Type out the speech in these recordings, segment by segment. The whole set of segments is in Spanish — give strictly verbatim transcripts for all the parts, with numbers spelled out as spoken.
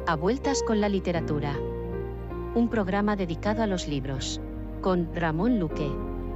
A Vueltas con la Literatura. Un programa dedicado a los libros. Con Ramón Luque.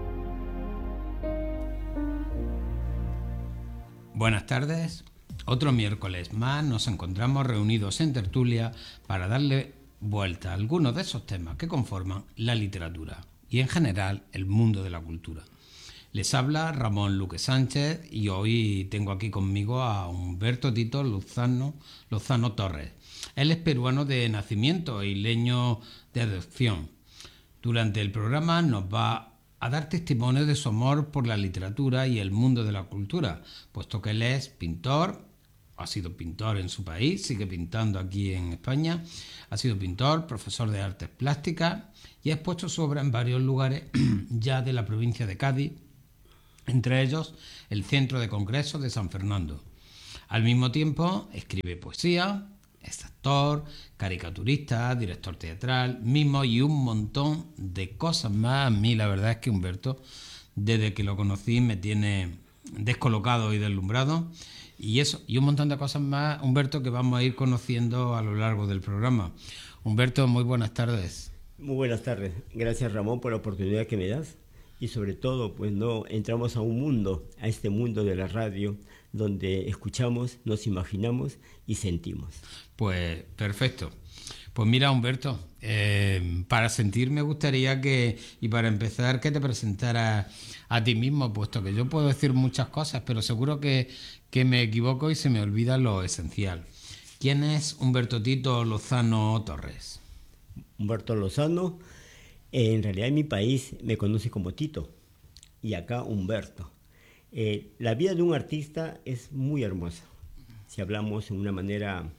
Buenas tardes. Otro miércoles más nos encontramos reunidos en tertulia para darle vuelta a algunos de esos temas que conforman la literatura y en general el mundo de la cultura. Les habla Ramón Luque Sánchez y hoy tengo aquí conmigo a Humberto Tito Lozano, Lozano Torres. Él es peruano de nacimiento e isleño de adopción. Durante el programa nos va a dar testimonio de su amor por la literatura y el mundo de la cultura, puesto que él es pintor, ha sido pintor en su país, sigue pintando aquí en España, ha sido pintor, profesor de artes plásticas y ha expuesto su obra en varios lugares ya de la provincia de Cádiz, entre ellos el Centro de Congresos de San Fernando. Al mismo tiempo escribe poesía, es actor, caricaturista, director teatral, mimo y un montón de cosas más. A mí la verdad es que Humberto, desde que lo conocí, me tiene descolocado y deslumbrado. Y eso, y un montón de cosas más, Humberto, que vamos a ir conociendo a lo largo del programa. Humberto, muy buenas tardes. Muy buenas tardes. Gracias, Ramón, por la oportunidad que me das. Y sobre todo, pues no entramos a un mundo, a este mundo de la radio, donde escuchamos, nos imaginamos y sentimos. Pues perfecto. Pues mira, Humberto, eh, para sentir me gustaría que, y para empezar, que te presentaras a ti mismo, puesto que yo puedo decir muchas cosas, pero seguro que, que me equivoco y se me olvida lo esencial. ¿Quién es Humberto Tito Lozano Torres? Humberto Lozano, eh, en realidad en mi país me conoce como Tito y acá Humberto. Eh, la vida de un artista es muy hermosa, si hablamos en una manera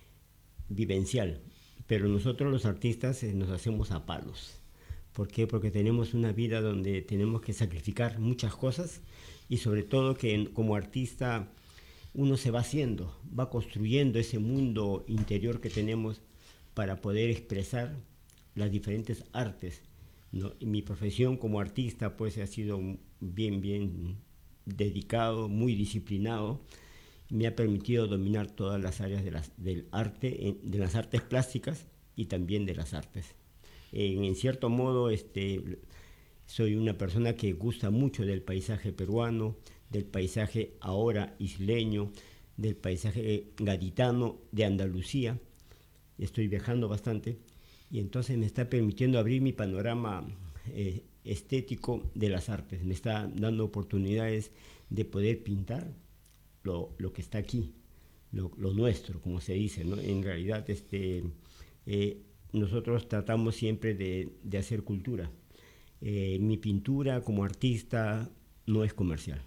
vivencial, pero nosotros los artistas eh, nos hacemos a palos. ¿Por qué? Porque tenemos una vida donde tenemos que sacrificar muchas cosas y sobre todo que en, como artista uno se va haciendo, va construyendo ese mundo interior que tenemos para poder expresar las diferentes artes, ¿no? Y mi profesión como artista pues ha sido bien, bien dedicado, muy disciplinado. Me ha permitido dominar todas las áreas de las, del arte, de las artes plásticas y también de las artes. En, en cierto modo, este, soy una persona que gusta mucho del paisaje peruano, del paisaje ahora isleño, del paisaje gaditano de Andalucía. Estoy viajando bastante y entonces me está permitiendo abrir mi panorama eh, estético de las artes. Me está dando oportunidades de poder pintar Lo, lo que está aquí, lo, lo nuestro, como se dice, ¿no? En realidad, este, eh, nosotros tratamos siempre de, de hacer cultura. Eh, mi pintura como artista no es comercial.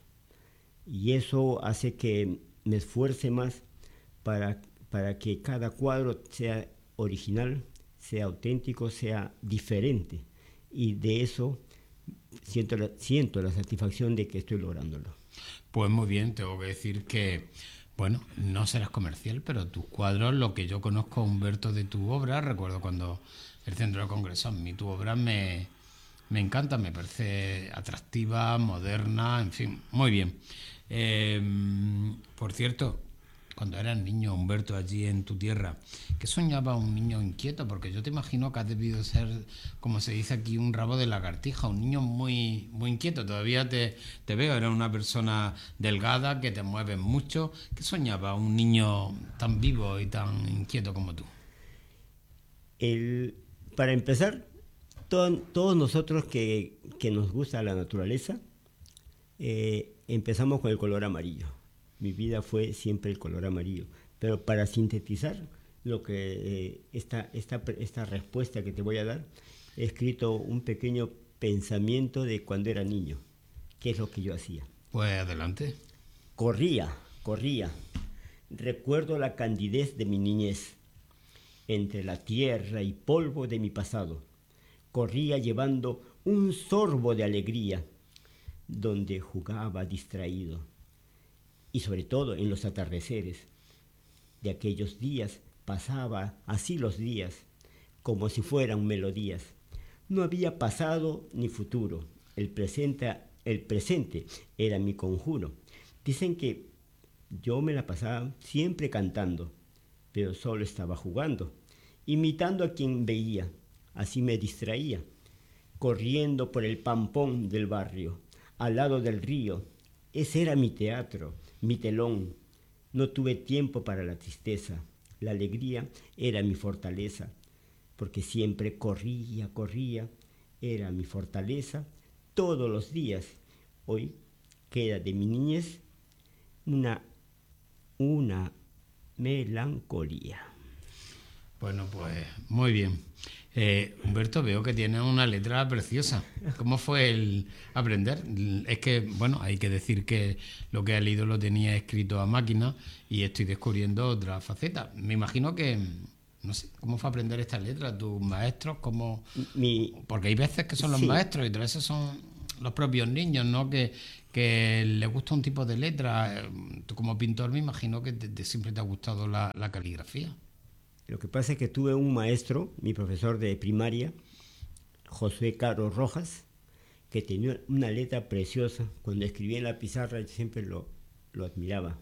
Y eso hace que me esfuerce más para, para que cada cuadro sea original, sea auténtico, sea diferente. Y de eso siento la, siento la satisfacción de que estoy lográndolo. Pues muy bien, tengo que decir que, bueno, no serás comercial, pero tus cuadros, lo que yo conozco, Humberto, de tu obra, recuerdo cuando el Centro de Congresos, a mí tu obra me, me encanta, me parece atractiva, moderna, en fin, muy bien. Eh, por cierto, cuando eras niño, Humberto, allí en tu tierra, ¿qué soñaba un niño inquieto? Porque yo te imagino que has debido ser, como se dice aquí, un rabo de lagartija, un niño muy, muy inquieto. Todavía te, te veo, eres una persona delgada, que te mueves mucho. ¿Qué soñaba un niño tan vivo y tan inquieto como tú? El, para empezar, todo, todos nosotros que, que nos gusta la naturaleza, eh, empezamos con el color amarillo. Mi vida fue siempre el color amarillo. Pero para sintetizar lo que eh, esta, esta, esta respuesta que te voy a dar, he escrito un pequeño pensamiento de cuando era niño. ¿Qué es lo que yo hacía? Pues adelante. Corría, corría. Recuerdo la candidez de mi niñez, entre la tierra y polvo de mi pasado. Corría llevando un sorbo de alegría, donde jugaba distraído. Y sobre todo en los atardeceres de aquellos días, pasaba así los días, como si fueran melodías. No había pasado ni futuro, el presente, el presente era mi conjuro. Dicen que yo me la pasaba siempre cantando, pero solo estaba jugando, imitando a quien veía. Así me distraía, corriendo por el pampón del barrio, al lado del río. Ese era mi teatro, mi telón. No tuve tiempo para la tristeza. La alegría era mi fortaleza, porque siempre corría, corría. Era mi fortaleza todos los días. Hoy queda de mi niñez una, una melancolía. Bueno, pues muy bien. Eh, Humberto, veo que tiene una letra preciosa. ¿Cómo fue el aprender? Es que, bueno, hay que decir que lo que ha leído lo tenía escrito a máquina y estoy descubriendo otra faceta. Me imagino que, no sé, ¿cómo fue aprender esta letra? ¿Tus maestros? ¿Cómo? Mi, Porque hay veces que son los sí. maestros y otras veces son los propios niños, ¿no? Que, que les gusta un tipo de letra. Tú como pintor me imagino que te, te, siempre te ha gustado la, la caligrafía. Lo que pasa es que tuve un maestro, mi profesor de primaria, José Caro Rojas, que tenía una letra preciosa. Cuando escribía en la pizarra yo siempre lo, lo admiraba.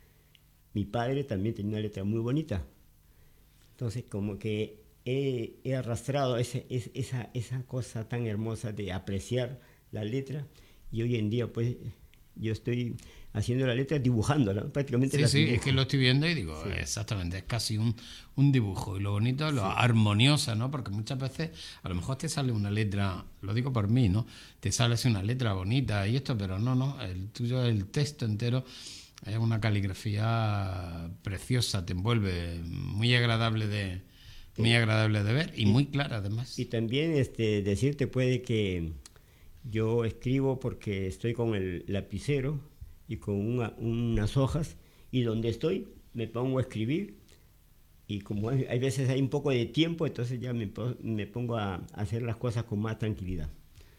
Mi padre también tenía una letra muy bonita. Entonces como que he, he arrastrado ese, es, esa, esa cosa tan hermosa de apreciar la letra, y hoy en día pues yo estoy haciendo la letra dibujándola, prácticamente. Sí, la sí, dibujo. es que lo estoy viendo y digo, sí, exactamente, es casi un, un dibujo. Y lo bonito, lo sí. armoniosa, ¿no? Porque muchas veces a lo mejor te sale una letra, lo digo por mí, ¿no? Te sale así una letra bonita y esto, pero no, no, el tuyo, el texto entero es una caligrafía preciosa, te envuelve, muy agradable de, muy agradable de ver y, y muy clara además. Y también este, decirte puede que yo escribo porque estoy con el lapicero y con una, unas hojas, y donde estoy me pongo a escribir, y como hay, hay veces hay un poco de tiempo, entonces ya me, me pongo a, a hacer las cosas con más tranquilidad.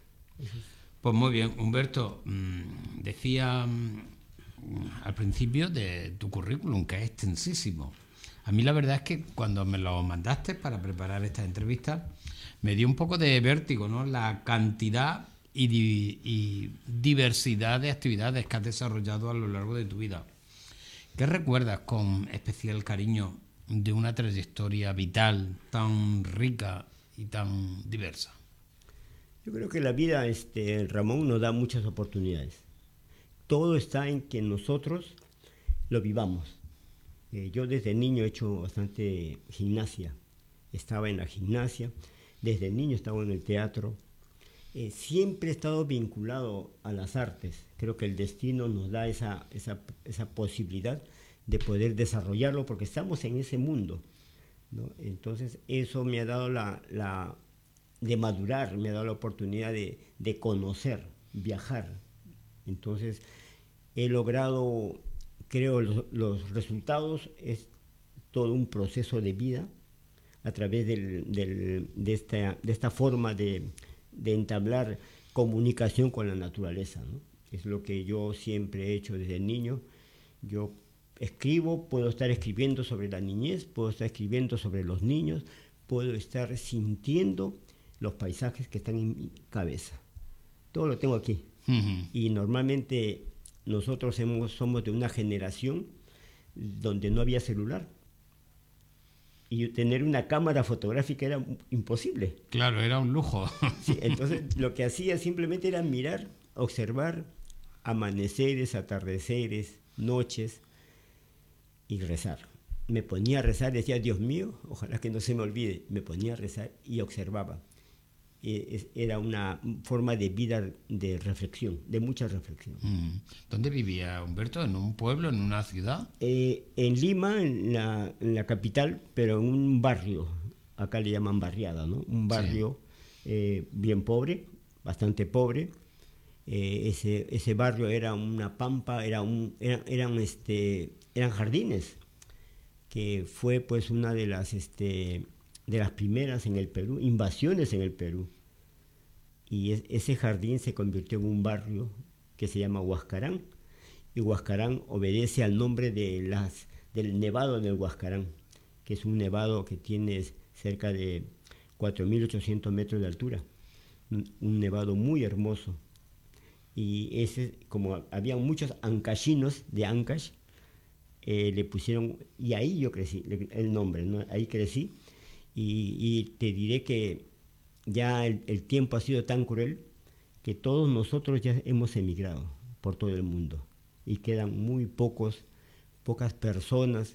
Pues muy bien, Humberto, mmm, decía mmm, al principio de tu currículum, que es extensísimo. A mí la verdad es que cuando me lo mandaste para preparar esta entrevista, me dio un poco de vértigo, ¿no? La cantidad y, di y diversidad de actividades que has desarrollado a lo largo de tu vida. ¿Qué recuerdas con especial cariño de una trayectoria vital tan rica y tan diversa? Yo creo que la vida, este, Ramón, nos da muchas oportunidades. Todo está en que nosotros lo vivamos. Eh, yo desde niño he hecho bastante gimnasia. Estaba en la gimnasia, desde niño estaba en el teatro. Eh, siempre he estado vinculado a las artes. Creo que el destino nos da esa, esa, esa posibilidad de poder desarrollarlo porque estamos en ese mundo, ¿no? Entonces eso me ha dado la, la de madurar, me ha dado la oportunidad de, de conocer, viajar. Entonces he logrado, creo, los, los resultados es todo un proceso de vida a través del, del, de, esta, de esta forma de, de entablar comunicación con la naturaleza, ¿no? Es lo que yo siempre he hecho desde niño. Yo escribo, puedo estar escribiendo sobre la niñez, puedo estar escribiendo sobre los niños, puedo estar sintiendo los paisajes que están en mi cabeza. Todo lo tengo aquí. Uh-huh. Y normalmente nosotros hemos, somos de una generación donde no había celular. Y tener una cámara fotográfica era imposible. Claro, era un lujo. Sí, entonces lo que hacía simplemente era mirar, observar amaneceres, atardeceres, noches y rezar. Me ponía a rezar, decía, Dios mío, ojalá que no se me olvide. Me ponía a rezar y observaba. Era una forma de vida de reflexión, de mucha reflexión. ¿Dónde vivía Humberto? ¿En un pueblo, en una ciudad? Eh, en Lima, en la, en la capital, pero en un barrio, acá le llaman barriada, ¿no? Un barrio sí. eh, bien pobre, bastante pobre. Eh, ese, ese barrio era una pampa, era un, era, eran, este, eran jardines, que fue pues una de las... Este, de las primeras en el Perú, invasiones en el Perú. Y es, ese jardín se convirtió en un barrio que se llama Huascarán, y Huascarán obedece al nombre de las, del nevado del Huascarán, que es un nevado que tiene cerca de cuatro mil ochocientos metros de altura, un, un nevado muy hermoso. Y ese, como había muchos ancachinos de Ancash, eh, le pusieron, y ahí yo crecí, el nombre, ¿no? Ahí crecí, y, y te diré que ya el, el tiempo ha sido tan cruel que todos nosotros ya hemos emigrado por todo el mundo, y quedan muy pocos, pocas personas,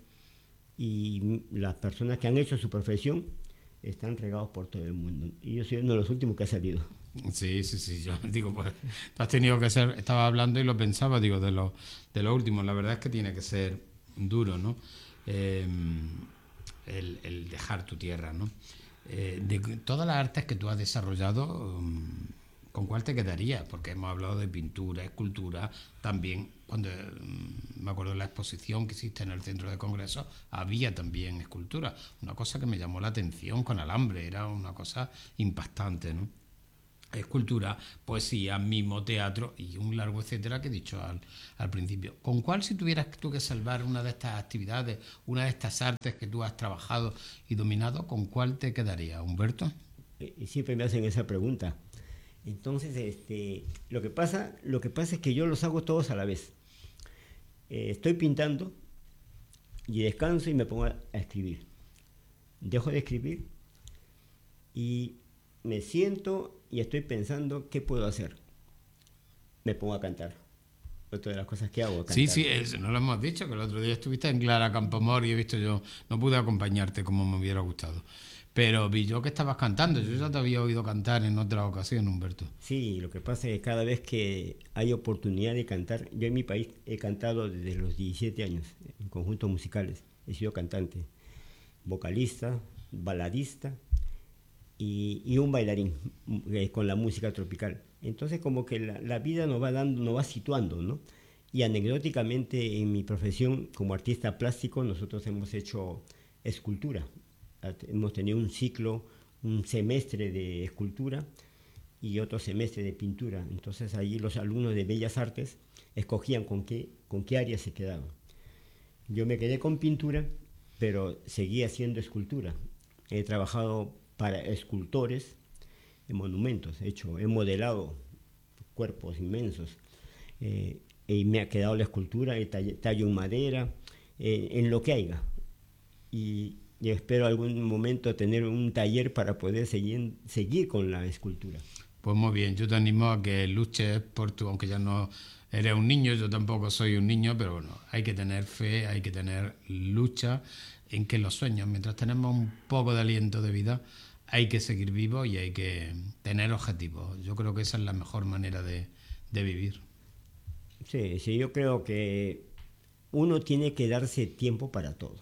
y las personas que han hecho su profesión están regados por todo el mundo. Y yo soy uno de los últimos que ha salido. Sí, sí, sí. Yo digo, pues, tú has tenido que ser, estaba hablando y lo pensaba, digo, de lo, de lo último. La verdad es que tiene que ser duro, ¿no? Eh, el, el dejar tu tierra, ¿no? Eh, de todas las artes que tú has desarrollado, ¿con cuál te quedarías? Porque hemos hablado de pintura, escultura, también cuando me acuerdo de la exposición que hiciste en el centro de congresos, había también escultura, una cosa que me llamó la atención con alambre, era una cosa impactante, ¿no? Escultura, poesía, mimo, teatro y un largo etcétera que he dicho al, al principio. ¿Con cuál, si tuvieras tú que salvar una de estas actividades, una de estas artes que tú has trabajado y dominado, con cuál te quedaría, Humberto? Y siempre me hacen esa pregunta. Entonces, este, lo que pasa, lo que pasa es que yo los hago todos a la vez. Eh, estoy pintando y descanso y me pongo a, a escribir. Dejo de escribir y me siento y estoy pensando qué puedo hacer. Me pongo a cantar. Otra de las cosas que hago, cantar. Sí, sí, eso no lo hemos dicho, que el otro día estuviste en Clara Campoamor y he visto yo, no pude acompañarte como me hubiera gustado. Pero vi yo que estabas cantando, yo ya te había oído cantar en otra ocasión, Humberto. Sí, lo que pasa es que cada vez que hay oportunidad de cantar, yo en mi país he cantado desde los diecisiete años, en conjuntos musicales, he sido cantante, vocalista, baladista y, y un bailarín eh, con la música tropical. Entonces como que la, la vida nos va dando, nos va situando, ¿no? Y anecdóticamente en mi profesión como artista plástico nosotros hemos hecho escultura. Hemos tenido un ciclo, un semestre de escultura y otro semestre de pintura. Entonces allí los alumnos de Bellas Artes escogían con qué, con qué área se quedaban. Yo me quedé con pintura, pero seguí haciendo escultura. He trabajado para escultores en monumentos, he hecho, he modelado cuerpos inmensos. Eh, y me ha quedado la escultura, el tallo, tallo en madera, eh, en lo que haya. Y Y espero algún momento tener un taller para poder seguir, seguir con la escultura. Pues muy bien, yo te animo a que luches por tu, aunque ya no eres un niño, yo tampoco soy un niño, pero bueno, hay que tener fe, hay que tener lucha en que los sueños, mientras tenemos un poco de aliento de vida, hay que seguir vivos y hay que tener objetivos. Yo creo que esa es la mejor manera de, de vivir. Sí, sí, yo creo que uno tiene que darse tiempo para todo.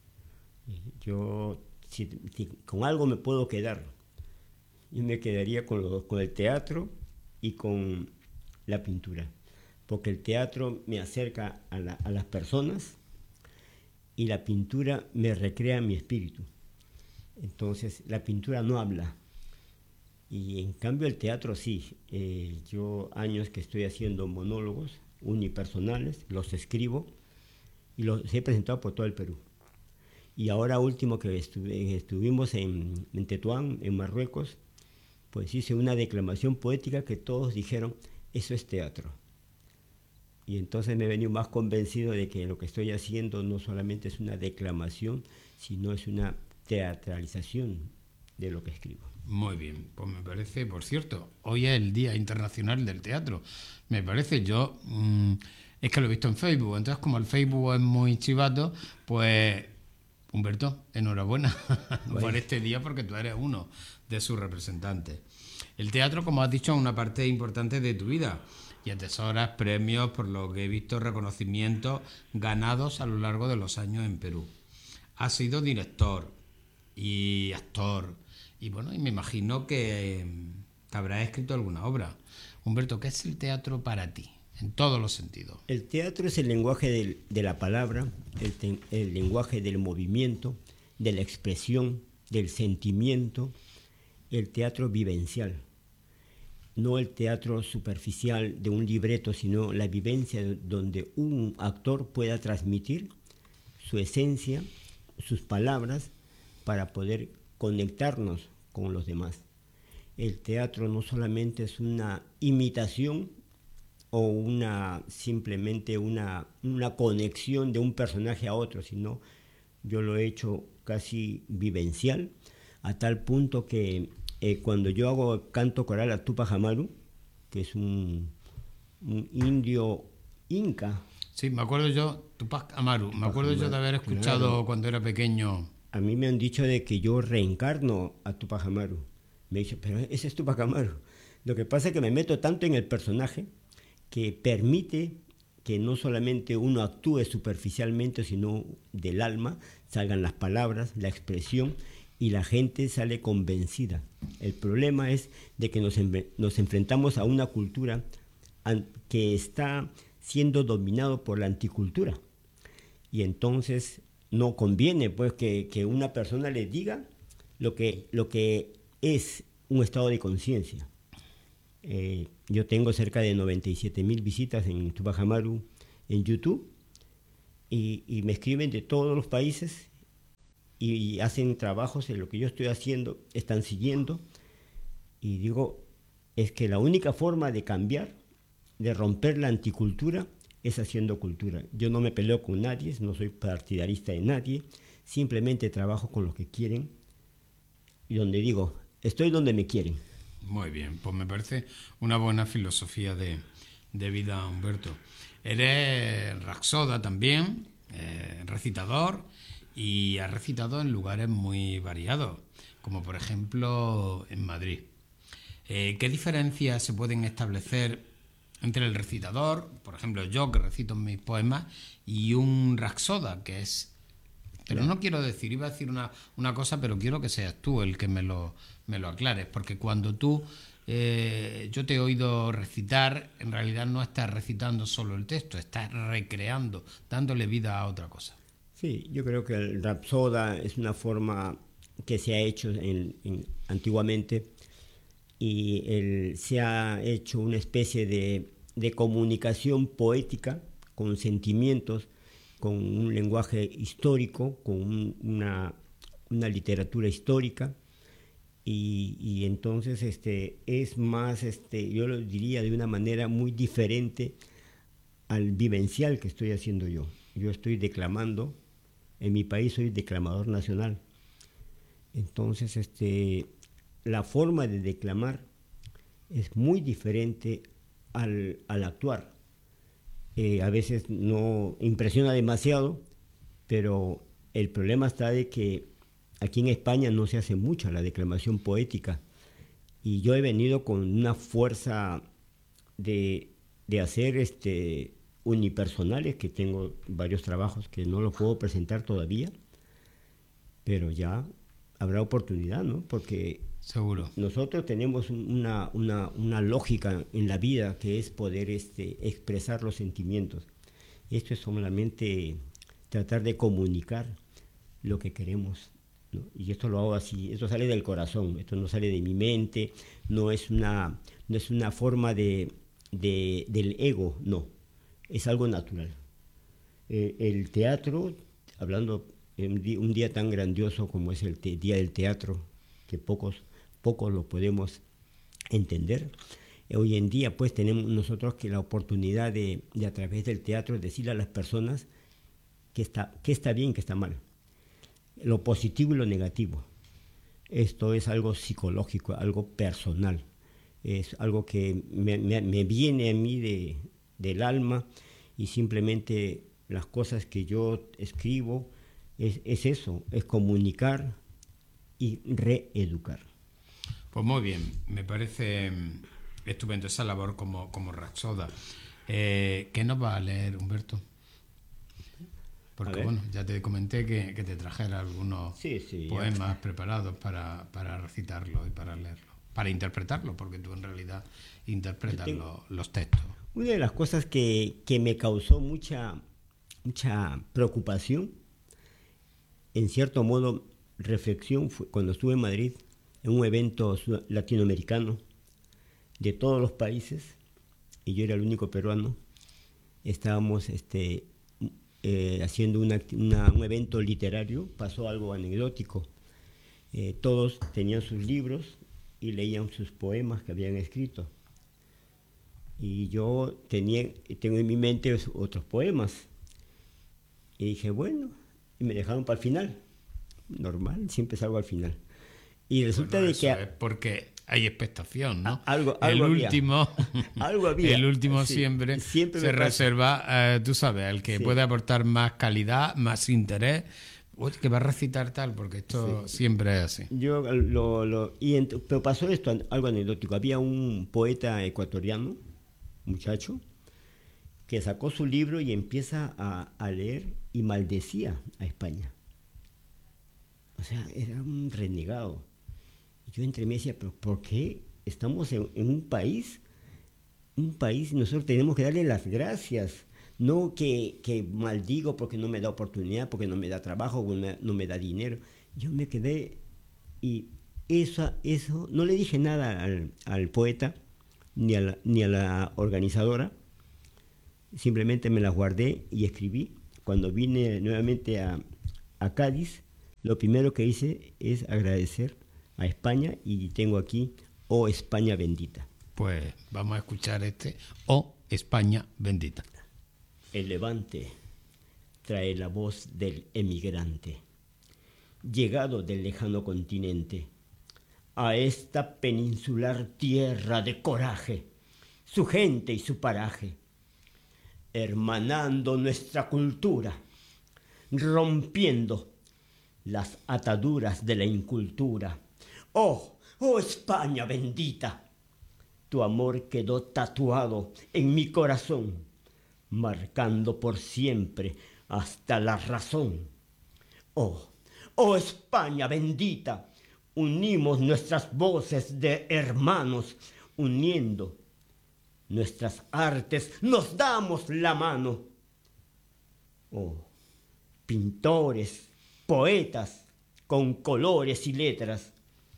Yo, si, si con algo me puedo quedar, yo me quedaría con, los, con el teatro y con la pintura, porque el teatro me acerca a, la, a las personas y la pintura me recrea mi espíritu. Entonces la pintura no habla y en cambio el teatro sí. Eh, yo años que estoy haciendo monólogos unipersonales, los escribo y los he presentado por todo el Perú. Y ahora último que estuve, estuvimos en, en Tetuán, en Marruecos, pues hice una declamación poética que todos dijeron, eso es teatro. Y entonces me he venido más convencido de que lo que estoy haciendo no solamente es una declamación, sino es una teatralización de lo que escribo. Muy bien, pues me parece, por cierto, hoy es el Día Internacional del Teatro. Me parece, yo, mmm, es que lo he visto en Facebook, entonces como el Facebook es muy chivato, pues... Humberto, enhorabuena bueno. por este día porque tú eres uno de sus representantes. El teatro, como has dicho, es una parte importante de tu vida y atesoras premios, por lo que he visto, reconocimientos ganados a lo largo de los años en Perú. Has sido director y actor y bueno, y me imagino que te habrás escrito alguna obra. Humberto, ¿qué es el teatro para ti? En todos los sentidos. El teatro es el lenguaje del, de la palabra, el, te, el lenguaje del movimiento, de la expresión, del sentimiento, el teatro vivencial. No el teatro superficial de un libreto, sino la vivencia donde un actor pueda transmitir su esencia, sus palabras, para poder conectarnos con los demás. El teatro no solamente es una imitación o una simplemente una, una conexión de un personaje a otro, sino yo lo he hecho casi vivencial, a tal punto que eh, cuando yo hago canto coral a Tupac Amaru, que es un, un indio inca. Sí, me acuerdo yo, Tupac Amaru, Tupac me acuerdo Amaru, yo de haber escuchado claro. Cuando era pequeño. A mí me han dicho de que yo reencarno a Tupac Amaru. Me he dicho, pero ese es Tupac Amaru. Lo que pasa es que me meto tanto en el personaje que permite que no solamente uno actúe superficialmente, sino del alma, salgan las palabras, la expresión, y la gente sale convencida. El problema es de que nos, nos enfrentamos a una cultura que está siendo dominado por la anticultura. Y entonces no conviene pues que, que una persona le diga lo que, lo que es un estado de conciencia. Eh, yo tengo cerca de noventa y siete mil visitas en Tupac Amaru en YouTube y, y me escriben de todos los países y, y hacen trabajos en lo que yo estoy haciendo, están siguiendo, y digo, es que la única forma de cambiar, de romper la anticultura, es haciendo cultura. Yo no me peleo con nadie, no soy partidarista de nadie, simplemente trabajo con los que quieren y donde digo, estoy donde me quieren. Muy bien, pues me parece una buena filosofía de, de vida, Humberto. Eres rapsoda también, eh, recitador, y has recitado en lugares muy variados, como por ejemplo en Madrid. Eh, ¿Qué diferencias se pueden establecer entre el recitador, por ejemplo yo que recito mis poemas, y un rapsoda, que es... Pero no quiero decir, iba a decir una, una cosa, pero quiero que seas tú el que me lo, me lo aclares, porque cuando tú, eh, yo te he oído recitar, en realidad no estás recitando solo el texto, estás recreando, dándole vida a otra cosa. Sí, yo creo que el rapsoda es una forma que se ha hecho en, en, antiguamente, y el, se ha hecho una especie de, de comunicación poética con sentimientos, con un lenguaje histórico, con un, una, una literatura histórica, y, y entonces este, es más, este, yo lo diría de una manera muy diferente al vivencial que estoy haciendo yo. Yo estoy declamando, en mi país soy declamador nacional, entonces este, la forma de declamar es muy diferente al, al actuar. Eh, a veces no impresiona demasiado, pero el problema está de que aquí en España no se hace mucha la declamación poética, y yo he venido con una fuerza de, de hacer este, unipersonales, que tengo varios trabajos que no los puedo presentar todavía, pero ya habrá oportunidad, ¿no? Porque seguro nosotros tenemos una, una, una lógica en la vida que es poder este, expresar los sentimientos. Esto es solamente tratar de comunicar lo que queremos, ¿no? Y esto lo hago así, esto sale del corazón, esto no sale de mi mente, no es una, no es una forma de, de, del ego, no, es algo natural. Eh, el teatro, hablando en un día tan grandioso como es el te- Día del Teatro, que pocos pocos lo podemos entender. Hoy en día pues tenemos nosotros que la oportunidad de, de a través del teatro decirle a las personas que está, que está bien, que está mal, lo positivo y lo negativo. Esto es algo psicológico, algo personal, es algo que me, me, me viene a mí de, del alma, y simplemente las cosas que yo escribo es, es eso, es comunicar y reeducar. Pues muy bien, me parece estupendo esa labor como, como rapsoda. Eh, ¿Qué nos va a leer, Humberto? Porque bueno, ya te comenté que, que te trajera algunos sí, sí, poemas ya preparados para, para recitarlo y para leerlo, para interpretarlo, porque tú en realidad interpretas tengo, los, los textos. Una de las cosas que, que me causó mucha, mucha preocupación, en cierto modo reflexión, fue cuando estuve en Madrid, en un evento latinoamericano de todos los países, y yo era el único peruano. Estábamos este, eh, haciendo una, una, un evento literario, pasó algo anecdótico. Eh, todos tenían sus libros y leían sus poemas que habían escrito. Y yo tenía, tengo en mi mente otros poemas. Y dije, bueno, y me dejaron para el final. Normal, siempre salgo al final. Y resulta bueno, de eso que... es porque hay expectación, ¿no? A, algo, algo el había. último, algo había. El último Sí, siempre, siempre se me pasa. reserva, eh, tú sabes, el que Sí. puede aportar más calidad, más interés. Oye, que va a recitar tal, porque esto Sí. siempre es así. Yo lo, lo y ent- pero pasó esto, algo anecdótico. Había un poeta ecuatoriano, muchacho, que sacó su libro y empieza a, a leer y maldecía a España. O sea, era un renegado. Y yo entre mí decía, pero ¿por qué estamos en, en un país, un país y nosotros tenemos que darle las gracias? No que, que maldigo porque no me da oportunidad, porque no me da trabajo, porque no me, no me da dinero. Yo me quedé y eso, eso no le dije nada al, al poeta ni a, la, ni a la organizadora. Simplemente me las guardé y escribí. Cuando vine nuevamente a, a Cádiz, lo primero que hice es agradecer a España y tengo aquí, oh España bendita. Pues vamos a escuchar este, oh España bendita. El levante trae la voz del emigrante, llegado del lejano continente, a esta peninsular tierra de coraje, su gente y su paraje, hermanando nuestra cultura, rompiendo las ataduras de la incultura. ¡Oh, oh España bendita! Tu amor quedó tatuado en mi corazón, marcando por siempre hasta la razón. ¡Oh, oh España bendita! Unimos nuestras voces de hermanos, uniendo nuestras artes, nos damos la mano. Oh, pintores, poetas, con colores y letras,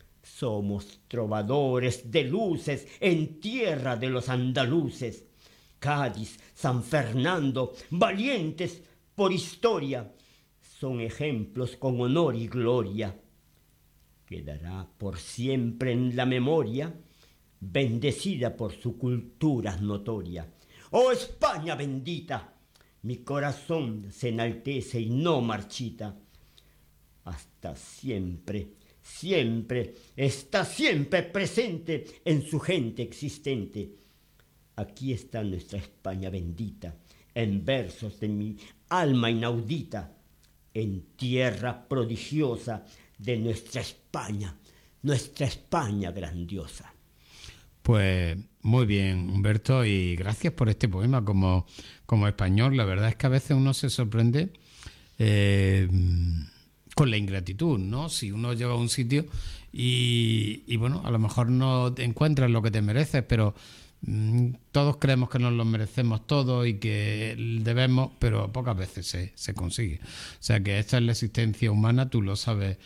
somos trovadores de luces en tierra de los andaluces. Cádiz, San Fernando, valientes por historia, son ejemplos con honor y gloria. Quedará por siempre en la memoria, bendecida por su cultura notoria. ¡Oh España bendita! Mi corazón se enaltece y no marchita. Hasta siempre, siempre, está siempre presente en su gente existente. Aquí está nuestra España bendita, en versos de mi alma inaudita, en tierra prodigiosa de nuestra España, nuestra España grandiosa. Pues muy bien, Humberto, y gracias por este poema como, como español. La verdad es que a veces uno se sorprende eh, con la ingratitud, ¿no? Si uno llega a un sitio y, y, bueno, a lo mejor no encuentras lo que te mereces, pero mmm, todos creemos que nos lo merecemos todos y que debemos, pero pocas veces se, se consigue. O sea que esta es la existencia humana, tú lo sabes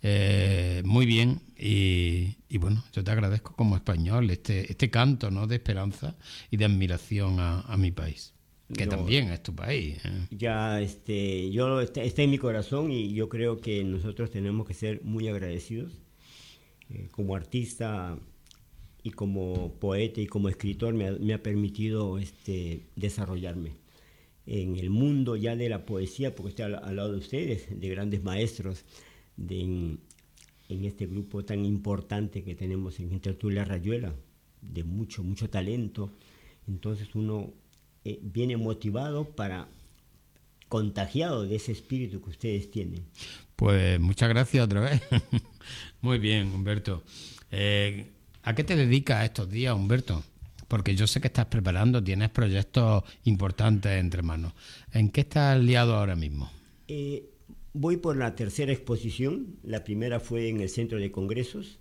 Eh, muy bien y, y bueno, yo te agradezco como español este, este canto, ¿no?, de esperanza y de admiración a, a mi país, que Yo, también es tu país, ¿eh? Ya este, yo está, está en mi corazón y yo creo que nosotros tenemos que ser muy agradecidos eh, como artista y como poeta y como escritor me ha, me ha permitido este, desarrollarme en el mundo ya de la poesía, porque estoy al, al lado de ustedes, de grandes maestros. De en, en este grupo tan importante que tenemos en Intertulia Rayuela, de mucho, mucho talento. Entonces uno eh, viene motivado para, contagiado de ese espíritu que ustedes tienen. Pues muchas gracias otra vez. Muy bien, Humberto. Eh, ¿A qué te dedicas estos días, Humberto? Porque yo sé que estás preparando, tienes proyectos importantes entre manos. ¿En qué estás liado ahora mismo? Eh, Voy por la tercera exposición. La primera fue en el Centro de Congresos.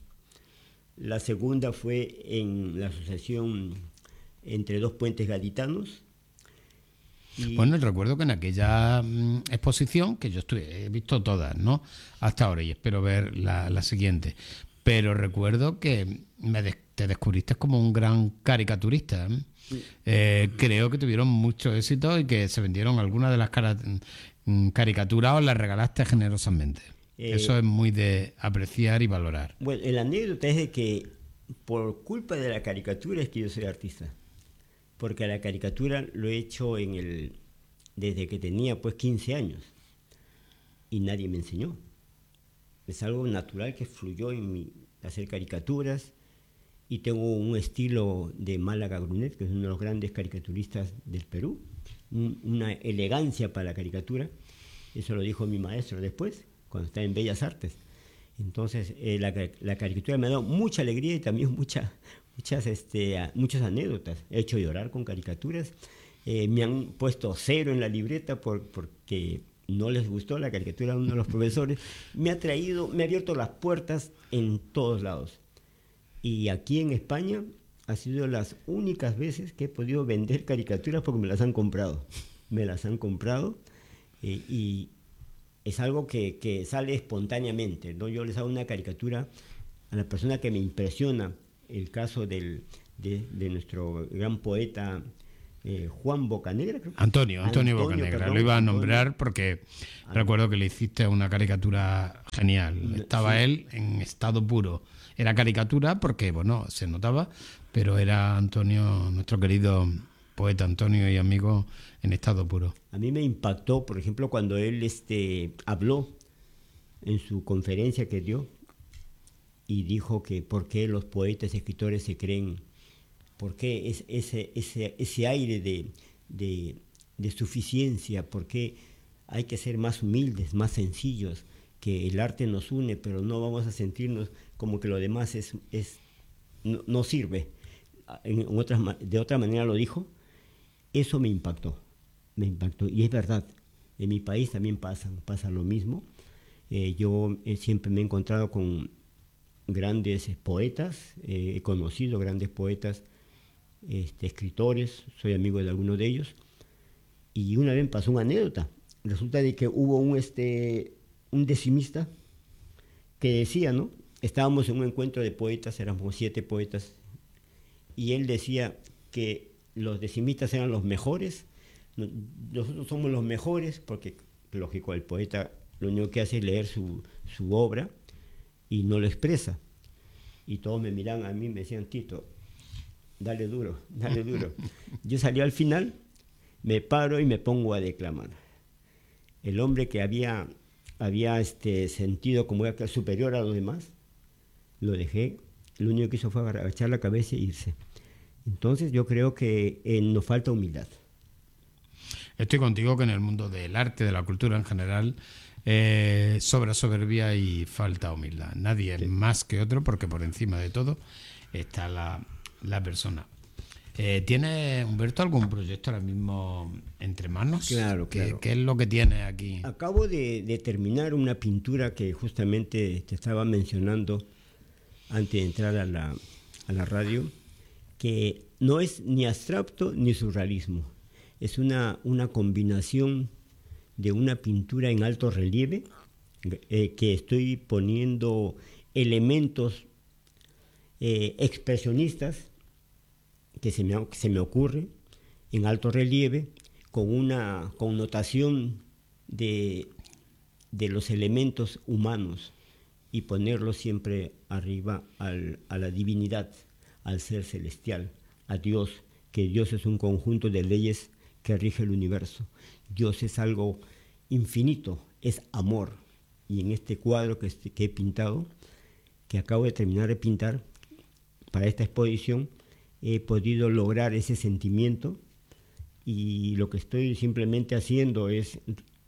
La segunda fue en la asociación Entre Dos Puentes Gaditanos. Y bueno, recuerdo que en aquella mm, exposición, que yo estuve, he visto todas, ¿no?, hasta ahora, y espero ver la, la siguiente. Pero recuerdo que me des- te descubriste como un gran caricaturista, ¿eh? Eh, creo que tuvieron mucho éxito y que se vendieron algunas de las cara- caricaturas o las regalaste generosamente. Eh, Eso es muy de apreciar y valorar. Bueno, la anécdota es de que por culpa de la caricatura es que yo soy artista. porque la caricatura lo he hecho en el, desde que tenía pues quince años y nadie me enseñó. Es algo natural que fluyó en mí, hacer caricaturas, y tengo un estilo de Málaga Brunet, que es uno de los grandes caricaturistas del Perú, un, una elegancia para la caricatura. Eso lo dijo mi maestro después, cuando estaba en Bellas Artes. Entonces, eh, la, la caricatura me ha dado mucha alegría y también mucha, muchas, este, muchas anécdotas. He hecho llorar con caricaturas. Eh, me han puesto cero en la libreta por, porque no les gustó la caricatura a uno de los profesores. Me ha traído, me ha abierto las puertas en todos lados. Y aquí en España ha sido las únicas veces que he podido vender caricaturas porque me las han comprado. Me las han comprado eh, y es algo que, que sale espontáneamente, ¿no? Yo les hago una caricatura a la persona que me impresiona. El caso del, de, de nuestro gran poeta eh, Juan Bocanegra. Creo que. Antonio, Antonio, Antonio Bocanegra. Perdón, lo iba a nombrar Antonio. Porque Antonio. Recuerdo que le hiciste una caricatura genial. Estaba sí. Él en estado puro. Era caricatura porque, bueno, se notaba, pero era Antonio, nuestro querido poeta Antonio y amigo, en estado puro. A mí me impactó, por ejemplo, cuando él este, habló en su conferencia que dio y dijo que por qué los poetas y escritores se creen, por qué es, ese, ese, ese aire de, de, de suficiencia, por qué hay que ser más humildes, más sencillos, que el arte nos une, pero no vamos a sentirnos como que lo demás es, es, no, no sirve. En otras, de otra manera lo dijo. Eso me impactó, me impactó. Y es verdad, en mi país también pasa, pasa lo mismo. Eh, yo eh, siempre me he encontrado con grandes eh, poetas, eh, he conocido grandes poetas, este, escritores, soy amigo de algunos de ellos. Y una vez pasó una anécdota. Resulta de que hubo un... Este, un decimista que decía, ¿no? Estábamos en un encuentro de poetas, éramos siete poetas, y él decía que los decimistas eran los mejores, nosotros somos los mejores, porque, lógico, el poeta lo único que hace es leer su, su obra y no lo expresa. Y todos me miran a mí y me decían, Tito, dale duro, dale duro. Yo salí al final, me paro y me pongo a declamar. El hombre que había... había este sentido como era superior a los demás, lo dejé, lo único que hizo fue agachar la cabeza e irse. Entonces yo creo que eh, nos falta humildad. Estoy contigo que en el mundo del arte, de la cultura en general, eh, sobra soberbia y falta humildad. Nadie sí. es más que otro porque por encima de todo está la, la persona. Eh, ¿Tiene, Humberto, algún proyecto ahora mismo entre manos? Claro, ¿Qué, claro. ¿Qué es lo que tiene aquí? Acabo de, de terminar una pintura que justamente te estaba mencionando antes de entrar a la, a la radio, que no es ni abstracto ni surrealismo. Es una, una combinación de una pintura en alto relieve, eh, que estoy poniendo elementos eh, expresionistas, que se me, que se me ocurre en alto relieve, con una connotación de, de los elementos humanos y ponerlos siempre arriba al, a la divinidad, al ser celestial, a Dios, que Dios es un conjunto de leyes que rige el universo. Dios es algo infinito, es amor. Y en este cuadro que, que he pintado, que acabo de terminar de pintar para esta exposición, he podido lograr ese sentimiento, y lo que estoy simplemente haciendo es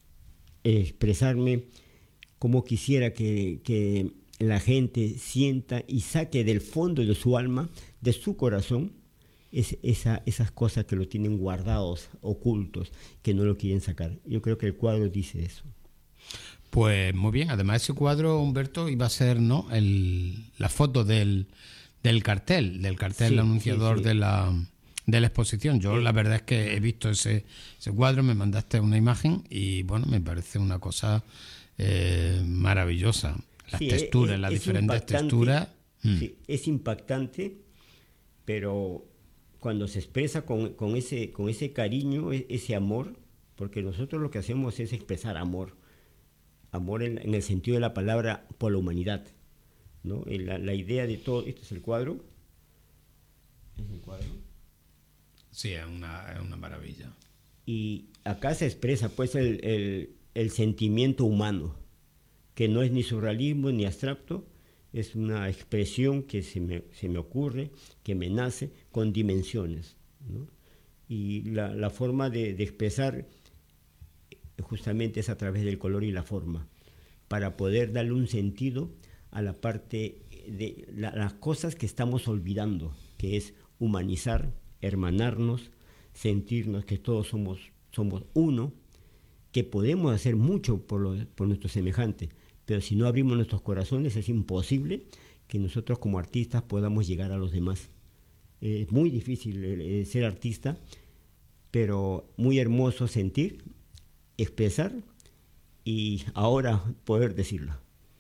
expresarme como quisiera que, que la gente sienta y saque del fondo de su alma, de su corazón, es, esa, esas cosas que lo tienen guardados, ocultos, que no lo quieren sacar. Yo creo que el cuadro dice eso. Pues muy bien, además ese cuadro, Humberto, iba a ser, ¿no?, el, la foto del... del cartel, del cartel sí, anunciador sí, sí. de la de la exposición. Yo sí. la verdad es que he visto ese, ese cuadro, me mandaste una imagen y bueno, me parece una cosa eh, maravillosa. Las sí, texturas, es, las es diferentes texturas. Sí, mm. Es impactante, pero cuando se expresa con, con, ese, con ese cariño, ese amor, porque nosotros lo que hacemos es expresar amor, amor en, en el sentido de la palabra por la humanidad, ¿no? La, la idea de todo, este es el cuadro, es el cuadro, Sí, es una, es una maravilla. Y acá se expresa pues el, el, el sentimiento humano, que no es ni surrealismo ni abstracto, es una expresión que se me, se me ocurre, que me nace con dimensiones, ¿no? Y la, la forma de, de expresar justamente es a través del color y la forma, para poder darle un sentido a la parte de la, las cosas que estamos olvidando, que es humanizar, hermanarnos, sentirnos que todos somos, somos uno, que podemos hacer mucho por, lo, por nuestros semejantes, pero si no abrimos nuestros corazones es imposible que nosotros como artistas podamos llegar a los demás. Es muy difícil eh, ser artista, pero muy hermoso sentir, expresar y ahora poder decirlo.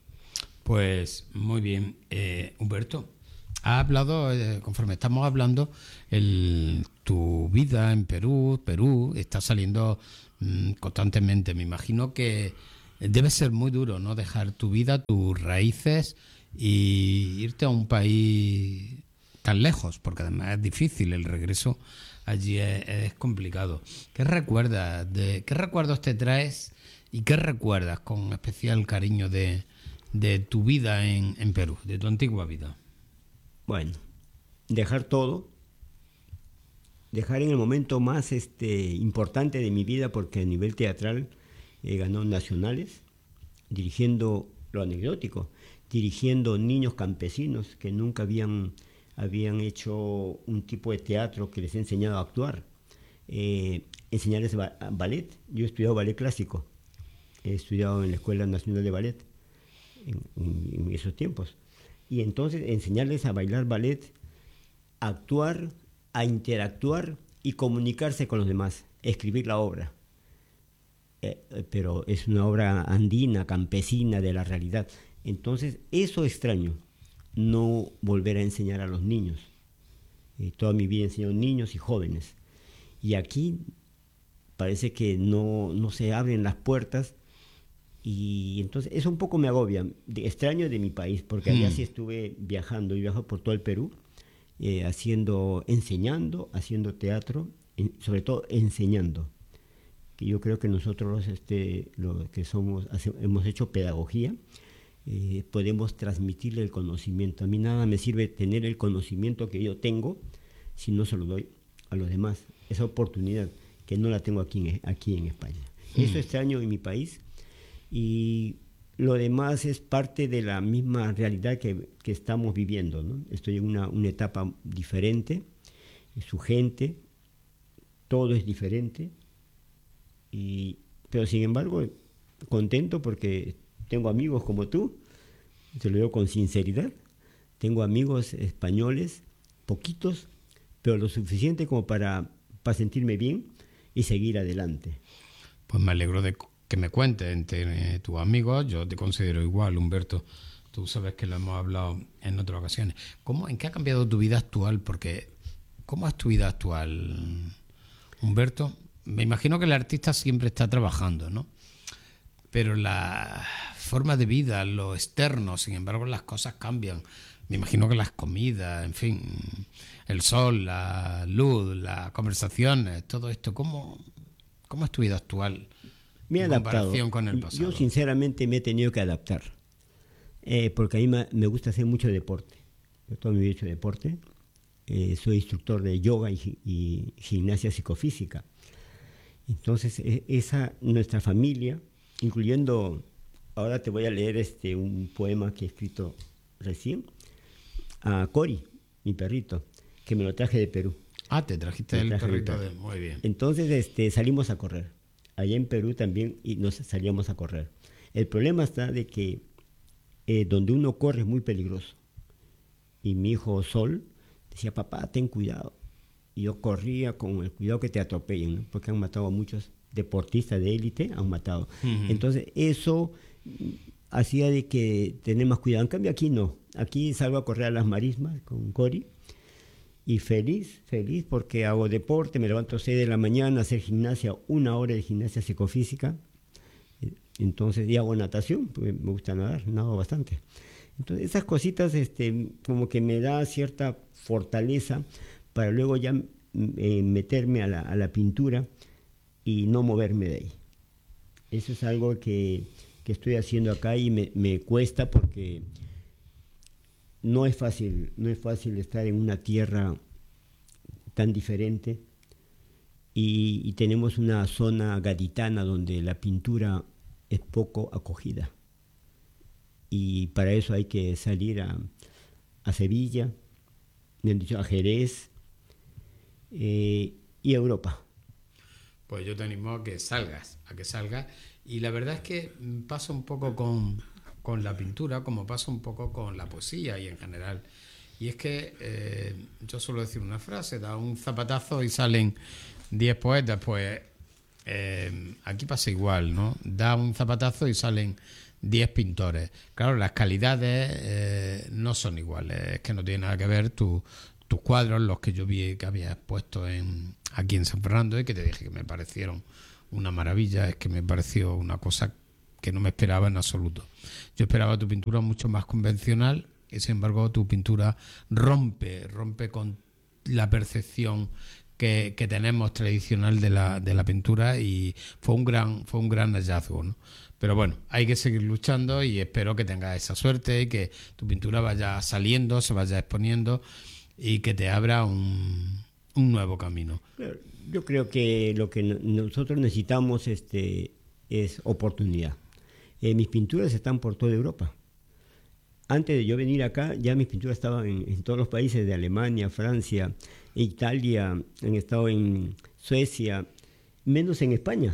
Pues muy bien, eh, Humberto, ha hablado, eh, conforme estamos hablando, el, tu vida en Perú, Perú está saliendo mmm, constantemente. Me imagino que debe ser muy duro, ¿no? Dejar tu vida, tus raíces y irte a un país tan lejos, porque además es difícil el regreso. Allí es, es complicado. ¿Qué recuerdas? De, ¿Qué recuerdos te traes y qué recuerdas con especial cariño de, de tu vida en, en Perú, de tu antigua vida? Bueno, dejar todo, dejar en el momento más este, importante de mi vida, porque a nivel teatral he ganado nacionales, dirigiendo lo anecdótico, dirigiendo niños campesinos que nunca habían... habían hecho un tipo de teatro que les he enseñado a actuar, eh, enseñarles ba ballet. Yo he estudiado ballet clásico, he estudiado en la Escuela Nacional de Ballet en, en, en esos tiempos, y entonces enseñarles a bailar ballet, a actuar, a interactuar y comunicarse con los demás, escribir la obra, eh, pero es una obra andina, campesina, de la realidad. Entonces eso extraño, no volver a enseñar a los niños. Eh, toda mi vida he enseñado niños y jóvenes. Y aquí parece que no, no se abren las puertas y entonces eso un poco me agobia. De, extraño de mi país, porque allá mm. sí estuve viajando, y viajo por todo el Perú, eh, haciendo, enseñando, haciendo teatro, en, sobre todo enseñando. Que yo creo que nosotros este, los que somos, hace, hemos hecho pedagogía, Eh, podemos transmitirle el conocimiento. A mí nada me sirve tener el conocimiento que yo tengo si no se lo doy a los demás. Esa oportunidad que no la tengo aquí en, aquí en España. Mm. Eso extraño en mi país, y lo demás es parte de la misma realidad que, que estamos viviendo, ¿no? Estoy en una, una etapa diferente, su gente, todo es diferente, y, pero sin embargo contento porque tengo amigos como tú, te lo digo con sinceridad. Tengo amigos españoles, poquitos, pero lo suficiente como para, para sentirme bien y seguir adelante. Pues me alegro de que me cuentes entre tus amigos. Yo te considero igual, Humberto. Tú sabes que lo hemos hablado en otras ocasiones. ¿Cómo, ¿En qué ha cambiado tu vida actual? Porque, ¿cómo es tu vida actual, Humberto? Me imagino que el artista siempre está trabajando, ¿no? Pero la forma de vida, lo externo, sin embargo, las cosas cambian. Me imagino que las comidas, en fin, el sol, la luz, las conversaciones, todo esto, ¿cómo, cómo es tu vida actual me he en adaptado. comparación con el pasado? Yo sinceramente me he tenido que adaptar, eh, porque a mí me, me gusta hacer mucho deporte. Yo toda mi vida he hecho deporte, eh, soy instructor de yoga y, y gimnasia psicofísica. Entonces, esa nuestra familia, incluyendo, ahora te voy a leer este un poema que he escrito recién, a Cori, mi perrito, que me lo traje de Perú. Ah, te trajiste el perrito de... Muy bien. Entonces este, salimos a correr. Allá en Perú también y nos salíamos a correr. El problema está de que eh, donde uno corre es muy peligroso. Y mi hijo Sol decía, papá, ten cuidado. Y yo corría con el cuidado que te atropellen, ¿no? Porque han matado a muchos deportistas de élite, han matado. Uh-huh. Entonces eso hacía de que tener más cuidado. En cambio aquí no. Aquí salgo a correr a las marismas con Cori y feliz, feliz porque hago deporte, me levanto a seis de la mañana a hacer gimnasia, una hora de gimnasia psicofísica. Entonces, y hago natación, porque me gusta nadar, nado bastante. Entonces esas cositas este, como que me da cierta fortaleza para luego ya eh, meterme a la, a la pintura y no moverme de ahí. Eso es algo que, que estoy haciendo acá y me, me cuesta porque no es fácil, no es fácil estar en una tierra tan diferente y, y tenemos una zona gaditana donde la pintura es poco acogida. Y para eso hay que salir a, a Sevilla, me han dicho a Jerez eh, y a Europa. Pues yo te animo a que salgas, a que salgas. Y la verdad es que pasa un poco con, con la pintura, como pasa un poco con la poesía y en general. Y es que eh, yo suelo decir una frase, da un zapatazo y salen diez poetas. Pues eh, aquí pasa igual, ¿no? Da un zapatazo y salen diez pintores. Claro, las calidades eh, no son iguales, es que no tiene nada que ver tu, tus cuadros, los que yo vi que habías puesto en, aquí en San Fernando y que te dije que me parecieron una maravilla, es que me pareció una cosa que no me esperaba en absoluto. Yo esperaba tu pintura mucho más convencional y sin embargo tu pintura rompe, rompe con la percepción que, que tenemos tradicional de la, de la pintura y fue un gran, fue un gran hallazgo, ¿no? Pero bueno, hay que seguir luchando y espero que tengas esa suerte y que tu pintura vaya saliendo, se vaya exponiendo y que te abra un, un nuevo camino. Yo creo que lo que nosotros necesitamos este, es oportunidad. Eh, mis pinturas están por toda Europa. Antes de yo venir acá, ya mis pinturas estaban en, en todos los países de Alemania, Francia, Italia, han estado en Suecia, menos en España.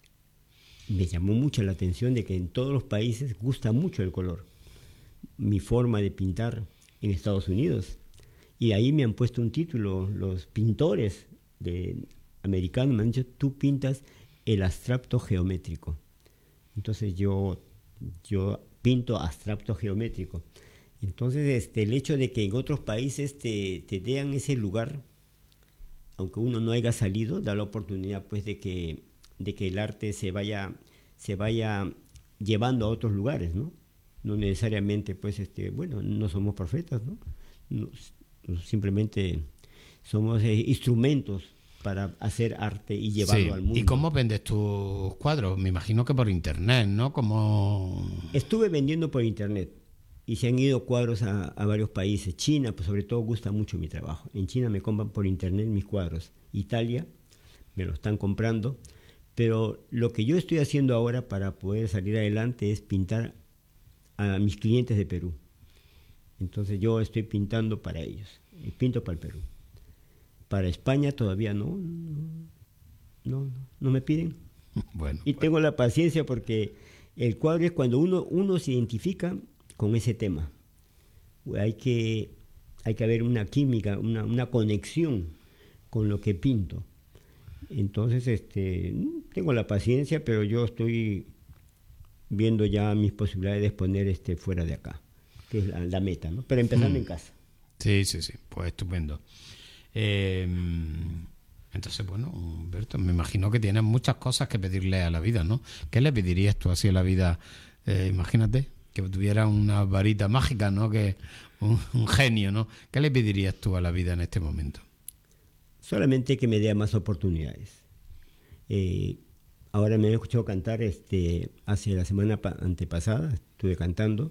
Me llamó mucho la atención de que en todos los países gusta mucho el color. Mi forma de pintar en Estados Unidos. Y ahí me han puesto un título, los pintores de, americanos me han dicho, tú pintas el abstracto geométrico. Entonces yo, yo pinto abstracto geométrico. Entonces este, el hecho de que en otros países te, te den ese lugar, aunque uno no haya salido, da la oportunidad pues de que, de que el arte se vaya, se vaya llevando a otros lugares, ¿no? No necesariamente, pues, este, bueno, no somos profetas, ¿no? No, simplemente somos eh, instrumentos para hacer arte y llevarlo sí. al mundo. ¿Y cómo vendes tus cuadros? Me imagino que por internet, ¿no? Como... Estuve vendiendo por internet y se han ido cuadros a, a varios países. China, pues sobre todo, gusta mucho mi trabajo. En China me compran por internet mis cuadros. Italia me lo están comprando. Pero lo que yo estoy haciendo ahora para poder salir adelante es pintar a mis clientes de Perú. Entonces yo estoy pintando para ellos. Y pinto para el Perú. Para España todavía no, no, no, no me piden. Bueno, y bueno. tengo la paciencia porque el cuadro es cuando uno, uno se identifica con ese tema. Hay que, hay que haber una química, una, una conexión con lo que pinto. Entonces, este, tengo la paciencia, pero yo estoy viendo ya mis posibilidades de exponer este fuera de acá, que es la, la meta, ¿no? Pero empezando mm. en casa. Sí, sí, sí, pues estupendo. Eh, entonces, bueno, Humberto, me imagino que tienes muchas cosas que pedirle a la vida, ¿no? ¿Qué le pedirías tú así a la vida? Eh, imagínate que tuviera una varita mágica, ¿no? Que un, un genio, ¿no? ¿Qué le pedirías tú a la vida en este momento? Solamente que me dé más oportunidades. Eh, ahora me han escuchado cantar este, hace la semana antepasada, estuve cantando,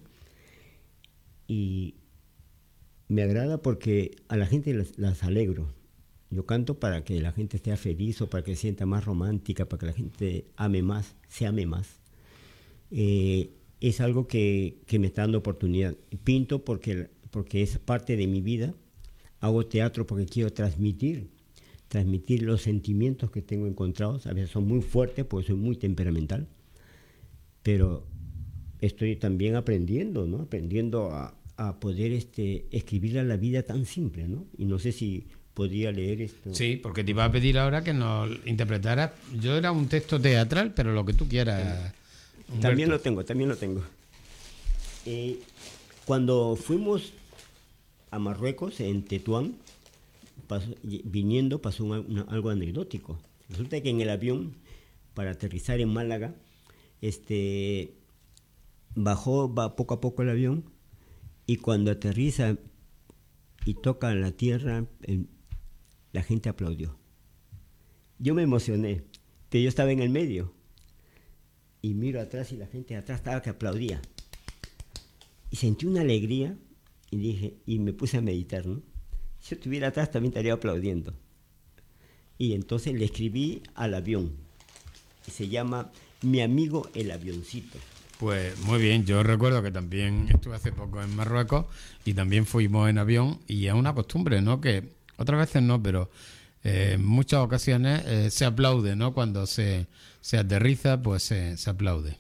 y me agrada porque a la gente las, las alegro. Yo canto para que la gente esté feliz o para que se sienta más romántica, para que la gente ame más, se ame más. Eh, es algo que, que me está dando oportunidad. Pinto porque, porque es parte de mi vida. Hago teatro porque quiero transmitir, transmitir los sentimientos que tengo encontrados. A veces son muy fuertes porque soy muy temperamental. Pero estoy también aprendiendo, ¿no? Aprendiendo a, a poder este, escribir a la vida tan simple, ¿no? Y no sé si podría leer esto. Sí, porque te iba a pedir ahora que nos interpretaras. Yo era un texto teatral, pero lo que tú quieras. Sí. También lo tengo, también lo tengo. Eh, cuando fuimos a Marruecos, en Tetuán, pasó, viniendo pasó una, una, algo anecdótico. Resulta que en el avión, para aterrizar en Málaga, este, bajó va poco a poco el avión y cuando aterriza y toca la tierra, el, la gente aplaudió. Yo me emocioné, pero yo estaba en el medio. Y miro atrás y la gente de atrás estaba que aplaudía. Y sentí una alegría y dije, y me puse a meditar, ¿no? Si yo estuviera atrás también estaría aplaudiendo. Y entonces le escribí al avión. Y se llama Mi amigo el avioncito. Pues muy bien, yo recuerdo que también estuve hace poco en Marruecos y también fuimos en avión y es una costumbre, ¿no? Que otras veces no, pero eh, en muchas ocasiones eh, se aplaude, ¿no? Cuando se, se aterriza, pues se, se aplaude.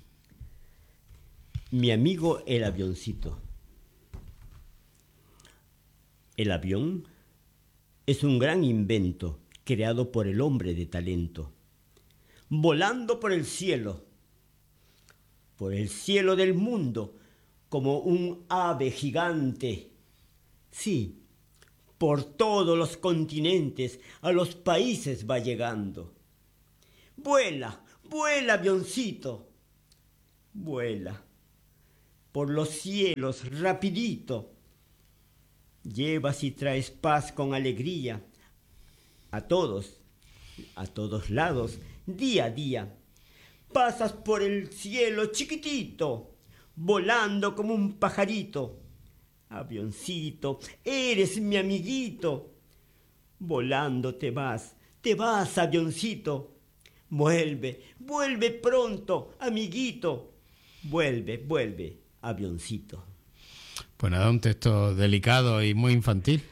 Mi amigo el avioncito. El avión es un gran invento creado por el hombre de talento, volando por el cielo, por el cielo del mundo, como un ave gigante. Sí, por todos los continentes, a los países va llegando. Vuela, vuela, avioncito, vuela por los cielos rapidito. Llevas y traes paz con alegría a todos, a todos lados, día a día. Pasas por el cielo chiquitito, volando como un pajarito. Avioncito, eres mi amiguito. Volando te vas, te vas, avioncito. Vuelve, vuelve pronto, amiguito. Vuelve, vuelve, avioncito. Pues nada, un texto delicado y muy infantil.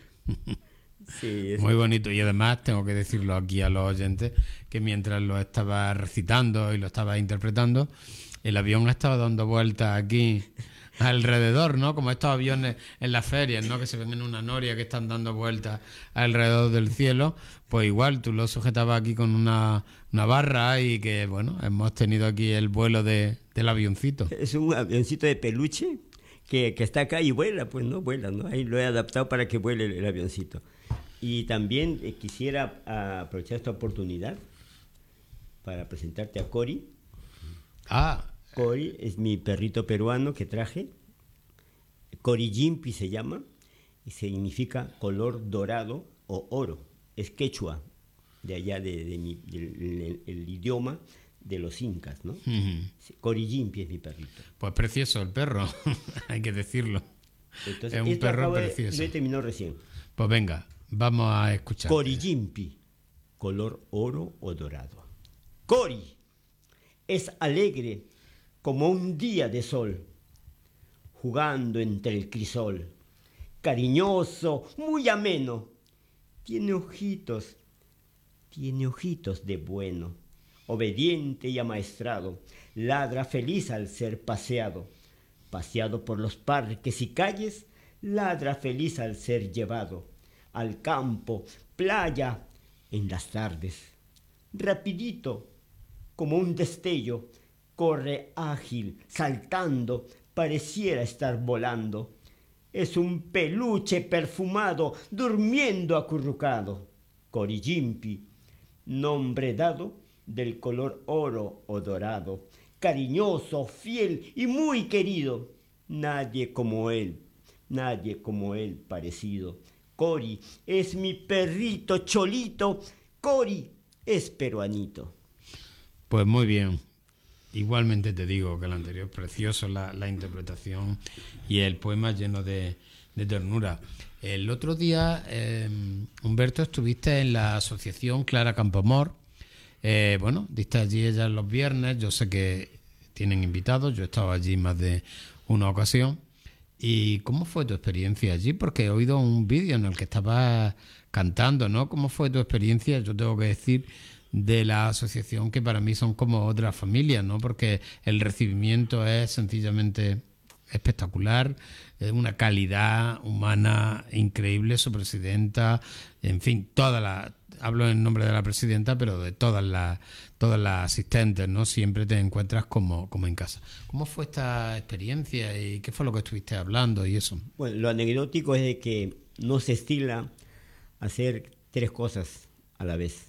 Sí, muy bonito. Y además tengo que decirlo aquí a los oyentes que mientras lo estaba recitando y lo estaba interpretando, el avión estaba dando vueltas aquí alrededor, ¿no? Como estos aviones en las ferias, ¿no? Que se ven en una noria que están dando vueltas alrededor del cielo. Pues igual tú lo sujetabas aquí con una, una barra y que, bueno, hemos tenido aquí el vuelo de, del avioncito. Es un avioncito de peluche que, que está acá y vuela, pues no vuela, ¿no? Ahí lo he adaptado para que vuele el, el avioncito. Y también eh, quisiera a, aprovechar esta oportunidad para presentarte a Cori. Ah. Cori es mi perrito peruano que traje. Cori Jimpi se llama y significa color dorado o oro. Es quechua, de allá de, de mi, del, el, el idioma de los incas, ¿no? Uh-huh. Cori Jimpi es mi perrito. Pues precioso el perro, hay que decirlo. Entonces, es un perro de, precioso. Lo he terminado recién. Pues venga, vamos a escuchar. Cori Jimpi, color oro o dorado. Cori es alegre como un día de sol, jugando entre el crisol, cariñoso, muy ameno, tiene ojitos, tiene ojitos de bueno, obediente y amaestrado, ladra feliz al ser paseado, paseado por los parques y calles, ladra feliz al ser llevado, al campo, playa, en las tardes, rapidito, como un destello, corre ágil, saltando, pareciera estar volando. Es un peluche perfumado, durmiendo acurrucado. Cori Jimpi, nombre dado del color oro o dorado. Cariñoso, fiel y muy querido. Nadie como él, nadie como él parecido. Cori es mi perrito cholito. Cori es peruanito. Pues muy bien. Igualmente te digo que el anterior es precioso, la, la interpretación y el poema lleno de, de ternura. El otro día, eh, Humberto, estuviste en la asociación Clara Campoamor. Eh, bueno, diste allí ella los viernes. Yo sé que tienen invitados, yo he estado allí más de una ocasión. ¿Y cómo fue tu experiencia allí? Porque he oído un vídeo en el que estabas cantando, ¿no? ¿Cómo fue tu experiencia? Yo tengo que decir de la asociación que para mí son como otra familia, ¿no? Porque el recibimiento es sencillamente espectacular, eh, una calidad humana increíble, su presidenta, en fin, todas las, hablo en nombre de la presidenta, pero de todas las todas las asistentes, ¿no? Siempre te encuentras como, como en casa. ¿Cómo fue esta experiencia y qué fue lo que estuviste hablando y eso? Bueno, lo anecdótico es de que no se estila hacer tres cosas a la vez.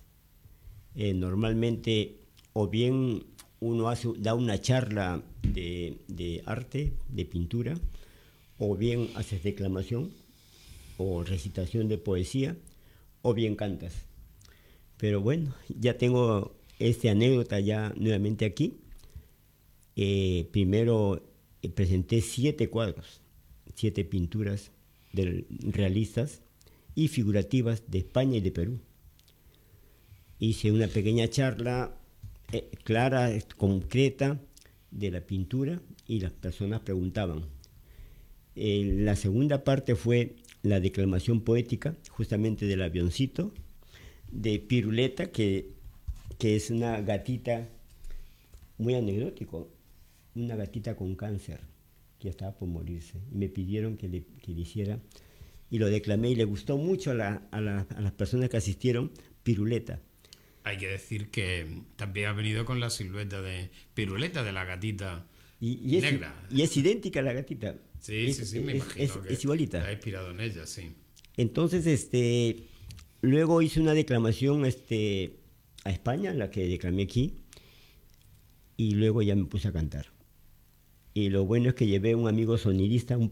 Eh, normalmente o bien uno hace, da una charla de, de arte, de pintura, o bien haces declamación o recitación de poesía, o bien cantas. Pero bueno, ya tengo esta anécdota ya nuevamente aquí. Eh, primero eh, presenté siete cuadros, siete pinturas de realistas y figurativas de España y de Perú. Hice una pequeña charla eh, clara, concreta de la pintura y las personas preguntaban. Eh, la segunda parte fue la declamación poética, justamente del avioncito, de Piruleta, que, que es una gatita muy anecdótico, una gatita con cáncer que estaba por morirse. Y me pidieron que le, que le hiciera, y lo declamé y le gustó mucho a, la, a, la, a las personas que asistieron, Piruleta. Hay que decir que también ha venido con la silueta de Piruleta, de la gatita y, y es, negra. Y es idéntica a la gatita. Sí, es, sí, sí, me es, imagino es, que es igualita. ha inspirado en ella, sí. Entonces, este, luego hice una declamación este, a España, la que declamé aquí, y luego ya me puse a cantar. Y lo bueno es que llevé un amigo sonidista, un